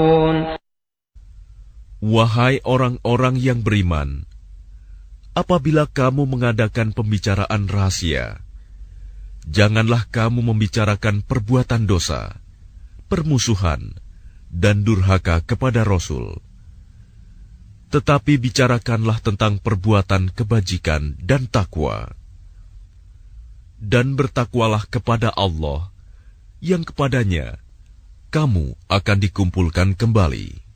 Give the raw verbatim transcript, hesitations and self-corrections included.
Wahai orang-orang yang beriman, apabila kamu mengadakan pembicaraan rahasia, janganlah kamu membicarakan perbuatan dosa, permusuhan, dan durhaka kepada Rasul. Tetapi bicarakanlah tentang perbuatan kebajikan dan takwa. Dan bertakwalah kepada Allah, yang kepadanya kamu akan dikumpulkan kembali.